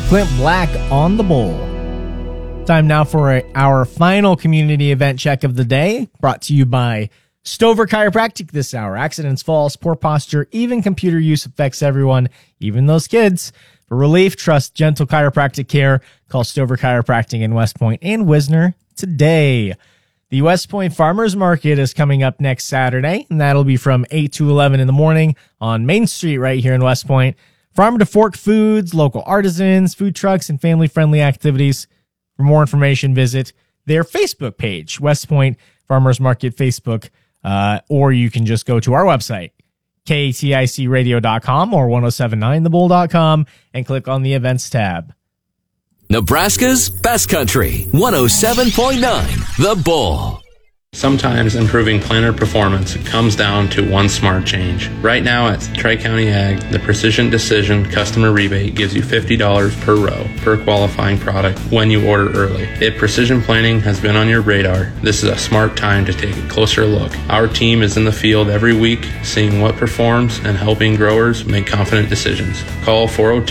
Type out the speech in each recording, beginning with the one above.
Clint Black on the Bull. Time now for our final community event check of the day, brought to you by Stover Chiropractic this hour. Accidents, falls, poor posture, even computer use affects everyone, even those kids. For relief, trust gentle chiropractic care. Call Stover Chiropractic in West Point and Wisner today. The West Point Farmers Market is coming up next Saturday, and that'll be from 8 to 11 in the morning on Main Street right here in West Point. Farm to fork foods, local artisans, food trucks, and family-friendly activities. For more information, visit their Facebook page, West Point Farmers Market Facebook, or you can just go to our website, kticradio.com or 1079thebull.com, and click on the events tab. Nebraska's best country, 107.9 The Bull. Sometimes improving planter performance comes down to one smart change. Right now at Tri-County Ag, the Precision Decision customer rebate gives you $50 per row per qualifying product when you order early. If precision planting has been on your radar, this is a smart time to take a closer look. Our team is in the field every week, seeing what performs and helping growers make confident decisions. Call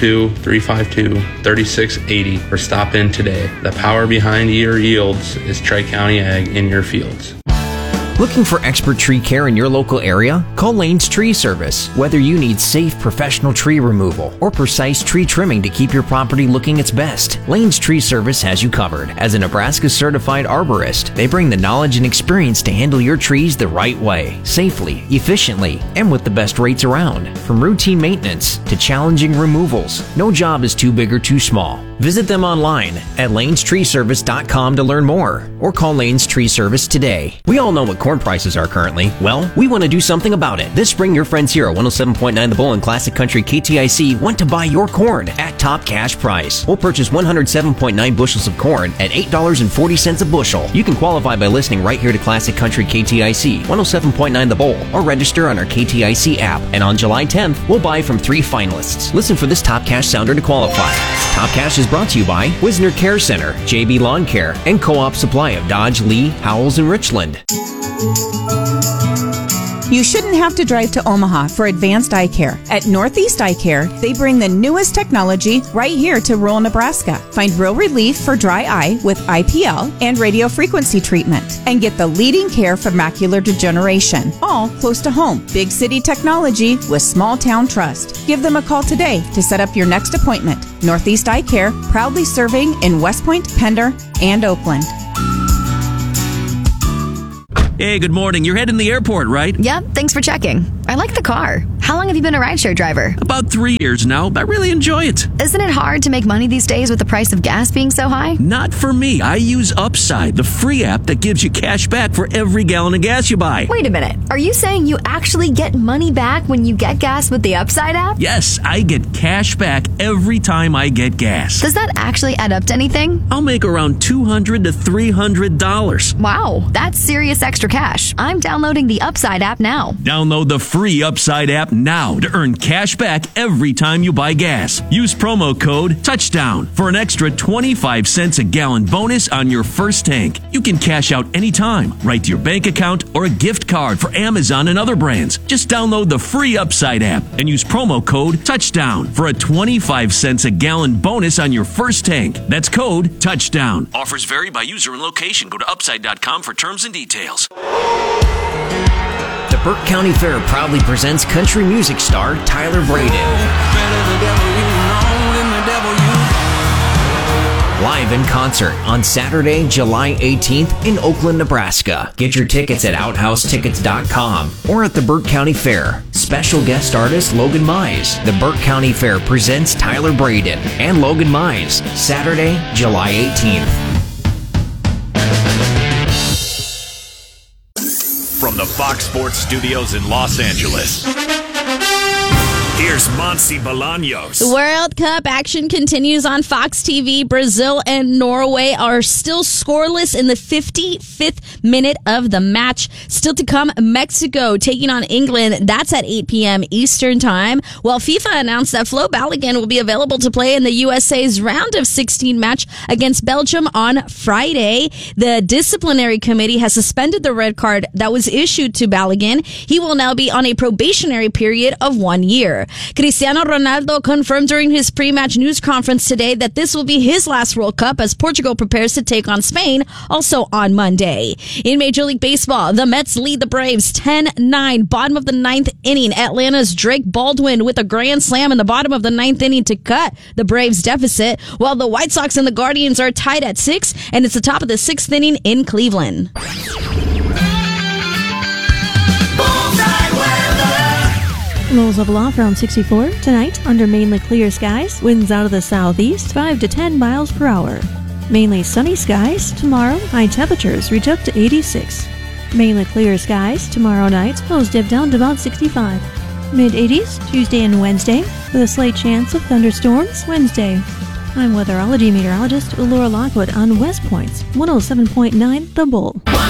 402-352-3680 or stop in today. The power behind your yields is Tri-County Ag in your fields. Looking for expert tree care in your local area? Call Lane's Tree Service. Whether you need safe professional tree removal or precise tree trimming to keep your property looking its best, Lane's Tree Service has you covered. As a Nebraska certified arborist, they bring the knowledge and experience to handle your trees the right way, safely, efficiently, and with the best rates around. From routine maintenance to challenging removals, no job is too big or too small. Visit them online at lanestreeservice.com to learn more, or call Lane's Tree Service today. We all know what corn prices are currently. Well, we want to do something about it. This spring, your friends here at 107.9 The Bull and Classic Country KTIC want to buy your corn at top cash price. We'll purchase 107.9 bushels of corn at $8.40 a bushel. You can qualify by listening right here to Classic Country KTIC, 107.9 The Bull, or register on our KTIC app. And on July 10th, we'll buy from 3 finalists. Listen for this top cash sounder to qualify. Top Cash is brought to you by Wisner Care Center, JB Lawn Care, and Co-op Supply of Dodge, Lee, Howells, and Richland. You shouldn't have to drive to Omaha for advanced eye care. At Northeast Eye Care, they bring the newest technology right here to rural Nebraska. Find real relief for dry eye with IPL and radio frequency treatment. And get the leading care for macular degeneration. All close to home. Big city technology with small town trust. Give them a call today to set up your next appointment. Northeast Eye Care, proudly serving in West Point, Pender, and Oakland. Hey, good morning. You're heading to the airport, right? Yep, thanks for checking. I like the car. How long have you been a rideshare driver? About 3 years now. I really enjoy it. Isn't it hard to make money these days with the price of gas being so high? Not for me. I use Upside, the free app that gives you cash back for every gallon of gas you buy. Wait a minute. Are you saying you actually get money back when you get gas with the Upside app? Yes, I get cash back every time I get gas. Does that actually add up to anything? I'll make around $200 to $300. Wow, that's serious extra cash. I'm downloading the Upside app now. Download the free Upside app now to earn cash back every time you buy gas. Use promo code TOUCHDOWN for an extra 25 cents a gallon bonus on your first tank. You can cash out anytime, right to your bank account or a gift card for Amazon and other brands. Just download the free Upside app and use promo code TOUCHDOWN for a 25 cents a gallon bonus on your first tank. That's code TOUCHDOWN. Offers vary by user and location. Go to upside.com for terms and details. The Burke County Fair proudly presents country music star Tyler Braden. Live in concert on Saturday, July 18th in Oakland, Nebraska. Get your tickets at OuthouseTickets.com or at the Burke County Fair. Special guest artist Logan Mize. The Burke County Fair presents Tyler Braden and Logan Mize. Saturday, July 18th. From the Fox Sports Studios in Los Angeles, here's Monsi Bolaños. The World Cup action continues on Fox TV. Brazil and Norway are still scoreless in the 55th minute of the match. Still to come, Mexico taking on England. That's at 8 p.m. Eastern Time. While FIFA announced that Flo Balogun will be available to play in the USA's round of 16 match against Belgium on Friday. The disciplinary committee has suspended the red card that was issued to Balogun. He will now be on a probationary period of 1 year. Cristiano Ronaldo confirmed during his pre-match news conference today that this will be his last World Cup as Portugal prepares to take on Spain, also on Monday. In Major League Baseball, the Mets lead the Braves 10-9, bottom of the ninth inning. Atlanta's Drake Baldwin with a grand slam in the bottom of the ninth inning to cut the Braves deficit, while the White Sox and the Guardians are tied at 6, and it's the top of the 6th inning in Cleveland. Lows level off around 64. Tonight, under mainly clear skies, winds out of the southeast 5 to 10 miles per hour. Mainly sunny skies. Tomorrow, high temperatures reach up to 86. Mainly clear skies. Tomorrow night, lows dip down to about 65. Mid-80s, Tuesday and Wednesday, with a slight chance of thunderstorms Wednesday. I'm weatherology meteorologist Laura Lockwood on West Point's 107.9 The Bull.